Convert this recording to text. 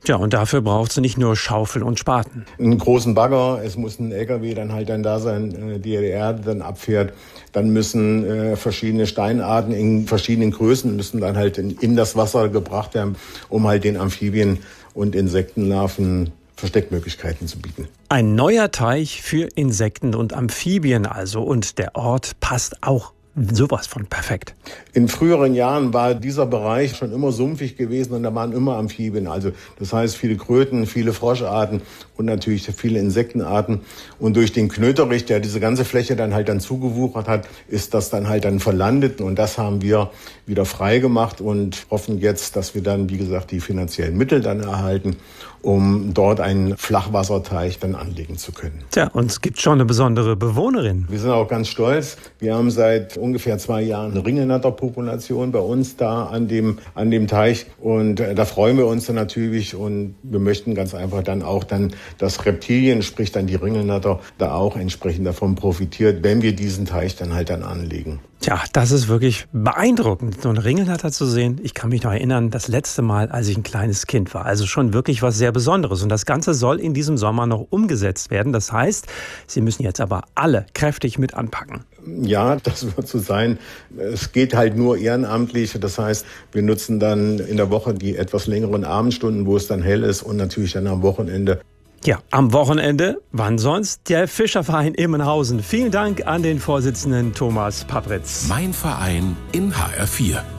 Ja, und dafür braucht sie nicht nur Schaufel und Spaten. Einen großen Bagger, es muss ein LKW dann da sein, die Erde dann abfährt. Dann müssen verschiedene Steinarten in verschiedenen Größen müssen dann halt in das Wasser gebracht werden, um halt den Amphibien und Insektenlarven Versteckmöglichkeiten zu bieten. Ein neuer Teich für Insekten und Amphibien also. Und der Ort passt auch sowas von perfekt. In früheren Jahren war dieser Bereich schon immer sumpfig gewesen und da waren immer Amphibien. Also das heißt viele Kröten, viele Froscharten und natürlich viele Insektenarten. Und durch den Knöterich, der diese ganze Fläche dann zugewuchert hat, ist das dann verlandet. Und das haben wir wieder frei gemacht und hoffen jetzt, dass wir dann, wie gesagt, die finanziellen Mittel dann erhalten, um dort einen Flachwasserteich dann anlegen zu können. Tja, und es gibt schon eine besondere Bewohnerin. Wir sind auch ganz stolz. Wir haben seit ungefähr 2 Jahren eine Ringelnatterpopulation bei uns da an dem Teich. Und da freuen wir uns dann natürlich. Und wir möchten ganz einfach dann auch dass Reptilien, sprich dann die Ringelnatter, da auch entsprechend davon profitiert, wenn wir diesen Teich dann anlegen. Tja, das ist wirklich beeindruckend, so einen Ringelnatter zu sehen. Ich kann mich noch erinnern, das letzte Mal, als ich ein kleines Kind war. Also schon wirklich was sehr Besonderes. Und das Ganze soll in diesem Sommer noch umgesetzt werden. Das heißt, Sie müssen jetzt aber alle kräftig mit anpacken. Ja, das wird so sein. Es geht halt nur ehrenamtlich. Das heißt, wir nutzen dann in der Woche die etwas längeren Abendstunden, wo es dann hell ist und natürlich dann am Wochenende. Ja, am Wochenende, wann sonst? Der Fischerverein Immenhausen. Vielen Dank an den Vorsitzenden Thomas Papritz. Mein Verein in HR4.